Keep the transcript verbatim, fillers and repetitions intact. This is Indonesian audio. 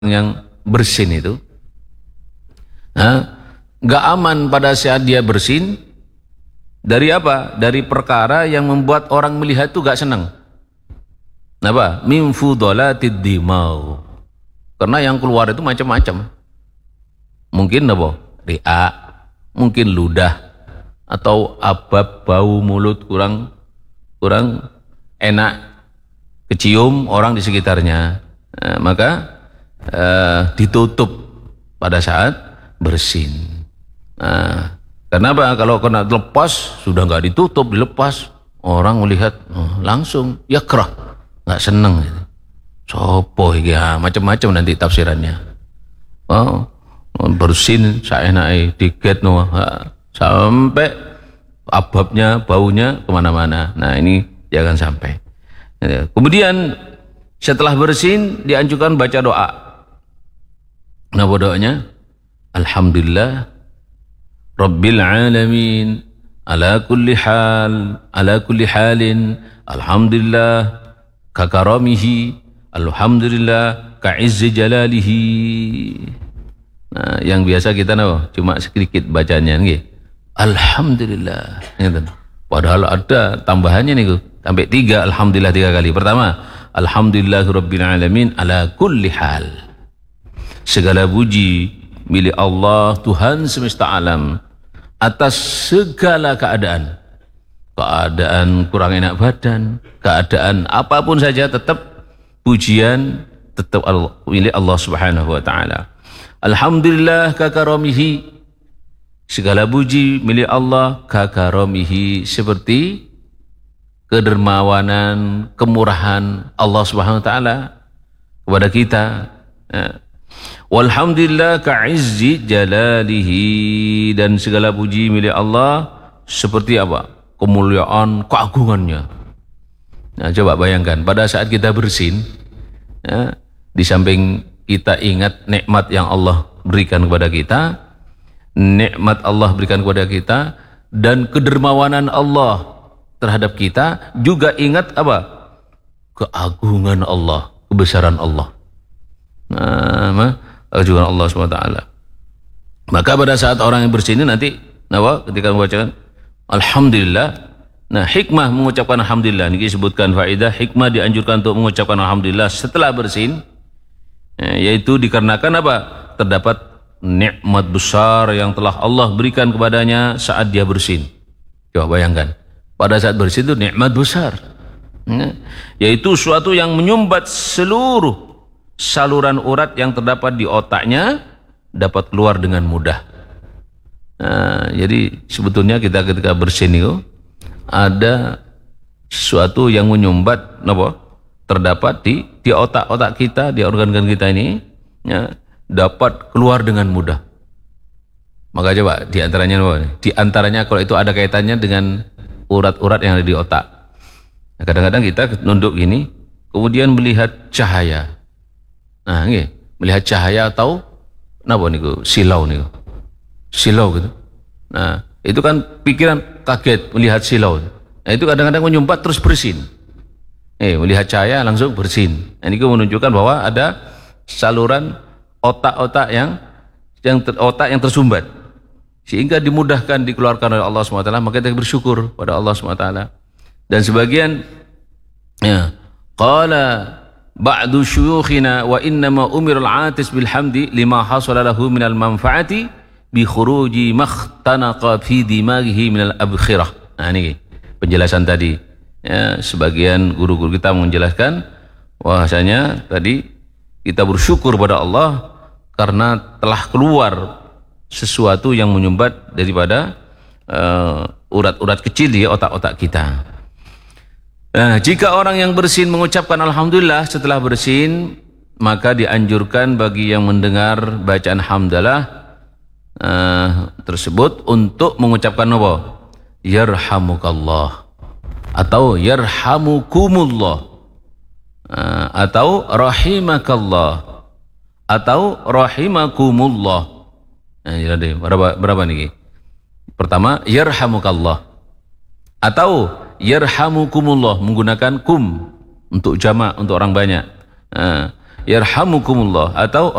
yang bersin itu nggak aman pada saat dia bersin dari apa? Dari perkara yang membuat orang melihat itu gak senang. Apa? Min fudhalatid dimau. Karena yang keluar itu macam-macam. Mungkin apa? Ria, mungkin ludah, atau abab, bau mulut kurang kurang enak kecium orang di sekitarnya. Nah, maka eh, ditutup pada saat bersin. Nah, kenapa? Kalau kena lepas sudah nggak ditutup, dilepas, orang melihat oh, langsung ya kerah, nggak seneng. Sopo ya, macam-macam nanti tafsirannya. Oh, bersin saenake diget no, sampai ababnya, baunya kemana-mana. Nah ini jangan sampai. Kemudian setelah bersin dianjurkan baca doa. Nah doanya, Alhamdulillah Rabbil alamin ala kulli hal ala kulli halin alhamdulillah kakaramihi alhamdulillah ka'izzi jalalihi. Nah yang biasa kita no, cuma sedikit bacanya nggih. Alhamdulillah. Padahal ada tambahannya nih sampai tiga alhamdulillah tiga kali. Pertama, alhamdulillahirabbil alamin ala kulli hal. Segala puji milik Allah Tuhan semesta alam atas segala keadaan. Keadaan kurang enak badan, keadaan apapun saja tetap pujian tetap milik Allah Subhanahu wa taala. Alhamdulillah kakaramihi, segala puji milik Allah kakaramihi, seperti kedermawanan, kemurahan Allah Subhanahu wa taala kepada kita. Walhamdulillah ka'izzi jalalihi, dan segala puji milik Allah seperti apa? Kemuliaan, keagungannya. Nah, coba bayangkan pada saat kita bersin, ya, di samping kita ingat nikmat yang Allah berikan kepada kita, nikmat Allah berikan kepada kita, dan kedermawanan Allah terhadap kita, juga ingat apa? Keagungan Allah, kebesaran Allah. Nah, keagungan Allah subhanahu wa taala. Maka pada saat orang yang bersin nanti, nah, ketika membacakan Alhamdulillah, nah hikmah mengucapkan Alhamdulillah, ini disebutkan faedah hikmah dianjurkan untuk mengucapkan Alhamdulillah setelah bersin, yaitu dikarenakan apa? Terdapat nikmat besar yang telah Allah berikan kepadanya saat dia bersin. Coba bayangkan, pada saat bersin itu nikmat besar, yaitu suatu yang menyumbat seluruh saluran urat yang terdapat di otaknya dapat keluar dengan mudah. Nah, jadi sebetulnya kita ketika bersin itu ada sesuatu yang menyumbat apa? Terdapat di di otak-otak kita, di organ-organ kita ini, ya, dapat keluar dengan mudah. Maka coba di antaranya di antaranya kalau itu ada kaitannya dengan urat-urat yang ada di otak. Nah, kadang-kadang kita nunduk gini, kemudian melihat cahaya. Nah, ini melihat cahaya atau napa niku? Silau niku. Silau gitu. Nah, itu kan pikiran kaget melihat silau. Nah, itu kadang-kadang menyumbat terus bersin. Eh, melihat cahaya langsung bersin. Nah, ini menunjukkan bahwa ada saluran otak-otak yang yang ter, otak yang tersumbat, sehingga dimudahkan dikeluarkan oleh Allah subhanahu wa taala. Maka kita bersyukur pada Allah subhanahu wa taala. Dan sebagian ya, qala ba'du syuyukhina wa innama umirul atis bilhamdi lima hasala lahu minal manfaati bi khuruji makhtanaqa fi dimaghihi minal abkhirah. Nah ini penjelasan tadi, ya, sebagian guru-guru kita menjelaskan bahwasanya tadi kita bersyukur pada Allah karena telah keluar sesuatu yang menyumbat daripada urat-urat uh, kecil di otak-otak kita. Nah, jika orang yang bersin mengucapkan Alhamdulillah setelah bersin, maka dianjurkan bagi yang mendengar bacaan hamdalah uh, tersebut untuk mengucapkan apa? Yarhamukallah atau yarhamukumullah uh, atau rahimakallah atau rahimakumullah. Nah, jadi berapa berapa nih? Pertama yarhamukallah atau yarhamukumullah menggunakan kum untuk jamak, untuk orang banyak. Nah, yarhamukumullah, atau